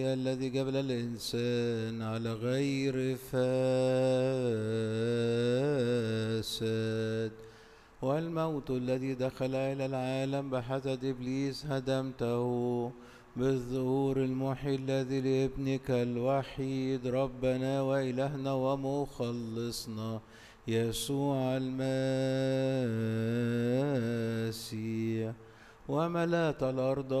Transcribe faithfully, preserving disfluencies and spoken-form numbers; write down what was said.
الذي جبل الإنسان على غير فاسد، والموت الذي دخل إلى العالم بحسد إبليس هدمته بالظهور المحيي الذي لابنك الوحيد ربنا وإلهنا ومخلصنا يسوع المسيح، وملأت الأرض